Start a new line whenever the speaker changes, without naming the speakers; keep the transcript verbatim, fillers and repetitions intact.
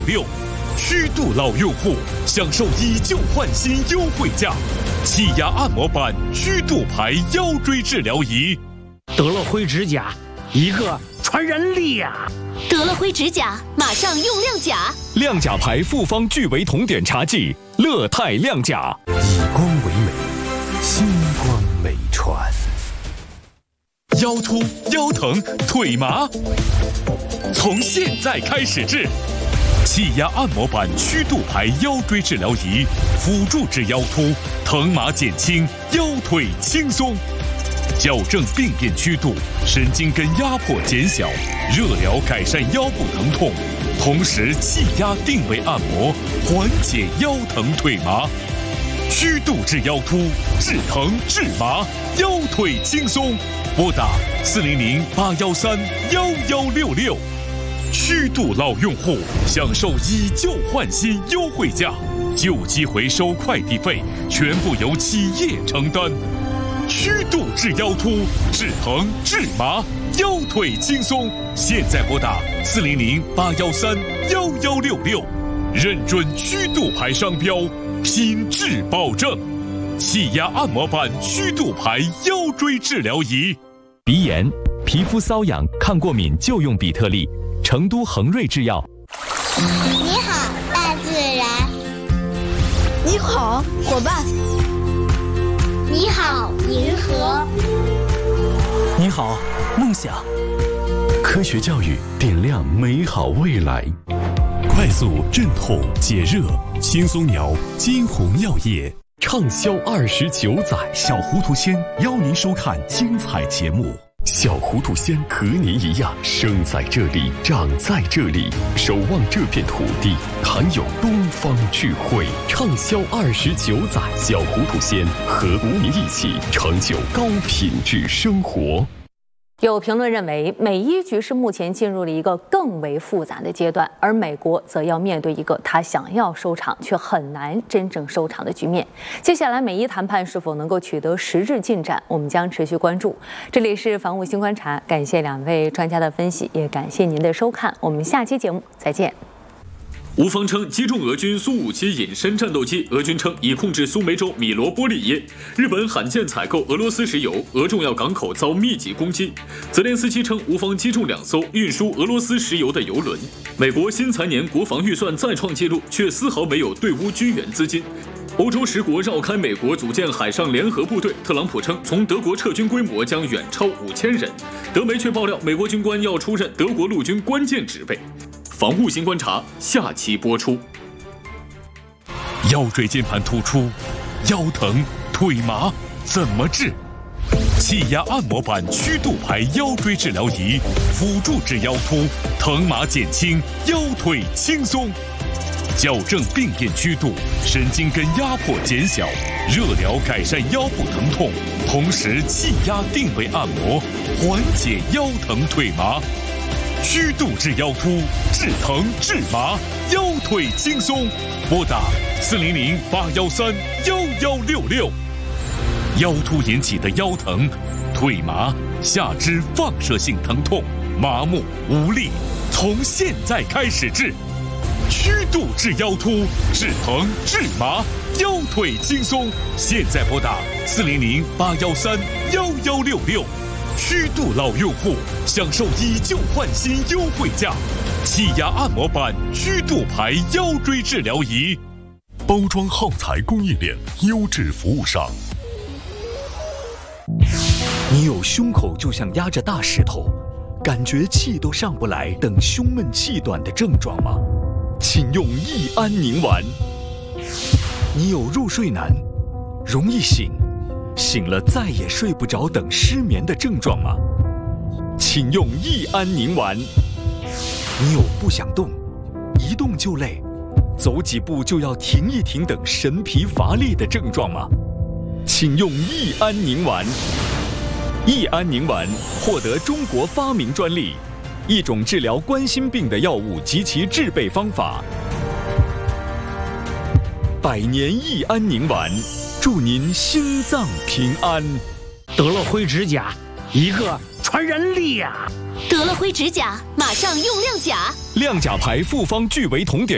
六，虚度老用户享受以旧换新优惠价，气压按摩板虚度牌腰椎治疗仪。
德乐辉指甲，一个传人力呀、啊！
德乐辉指甲，马上用亮甲。
亮甲牌复方聚维酮碘茶剂，乐泰亮甲，
以光为美，星光美传。
腰突、腰疼、腿麻，从现在开始治。气压按摩板虚度牌腰椎治疗仪，辅助治腰突，疼麻减轻，腰腿轻松。矫正病变曲度，神经根压迫减小，热疗改善腰部疼痛，同时气压定位按摩，缓解腰疼腿麻。虚度治腰突，治疼治麻，腰腿轻松。拨打四零零八幺三幺幺六六。虚度老用户享受以旧换新优惠价，旧机回收快递费全部由企业承担。虚度治腰突，治疼治麻，腰腿轻松。现在拨打四零零八幺三幺幺六六，认准虚度牌商标，品质保证。气压按摩板虚度牌腰椎治疗仪。
鼻炎、皮肤瘙痒、抗过敏就用比特利，成都恒瑞制药。
你好，大自然。
你好，伙伴。
你好，银河。
你好，梦想。
科学教育点亮美好未来。
快速镇痛解热，轻松苗金红药业
畅销二十九载。
小糊涂仙邀您收看精彩节目。
小糊涂仙和您一样，生在这里，长在这里，守望这片土地，含有东方智慧。畅销二十九载，小糊涂仙和您一起成就高品质生活。
有评论认为，美伊局势目前进入了一个更为复杂的阶段，而美国则要面对一个他想要收场却很难真正收场的局面。接下来，美伊谈判是否能够取得实质进展，我们将持续关注。这里是防务新观察，感谢两位专家的分析，也感谢您的收看。我们下期节目再见。
乌方称击中俄军苏五七隐身战斗机，俄军称已控制苏梅州米罗波利耶。日本罕见采购俄罗斯石油，俄重要港口遭密集攻击。泽连斯基称乌方击中两艘运输俄罗斯石油的油轮。美国新财年国防预算再创纪录，却丝毫没有对乌军援资金。欧洲十国绕开美国组建海上联合部队，特朗普称从德国撤军规模将远超五千人。德媒却爆料，美国军官要出任德国陆军关键职位。防务新观察下期播出。
腰椎间盘突出，腰疼腿麻怎么治？气压按摩板虚度牌腰椎治疗仪，辅助治腰突，疼麻减轻，腰腿轻松。矫正病变曲度，神经根压迫减小，热疗改善腰部疼痛，同时气压定位按摩，缓解腰疼腿麻。虚度治腰突，治疼治麻，腰腿轻松。拨打四零零八幺三幺幺六六。腰突引起的腰疼、腿麻、下肢放射性疼痛、麻木无力，从现在开始治。虚度治腰突，治疼治麻，腰腿轻松。现在拨打四零零八幺三幺幺六六。虚度老用户享受以旧换新优惠价，气压按摩板虚度牌腰椎治疗仪。
包装耗材供应链优质服务商。
你有胸口就像压着大石头，感觉气都上不来，等胸闷气短的症状吗？请用益安宁丸。你有入睡难，容易醒，醒了再也睡不着等失眠的症状吗？请用益安宁丸。你有不想动，一动就累，走几步就要停一停等神疲乏力的症状吗？请用益安宁丸。益安宁丸获得中国发明专利，一种治疗冠心病的药物及其制备方法。百年益安宁丸，祝您心脏平安。
德乐辉指甲，一个传人力呀、啊！
德乐辉指甲，马上用亮甲。
亮甲牌复方聚维酮碘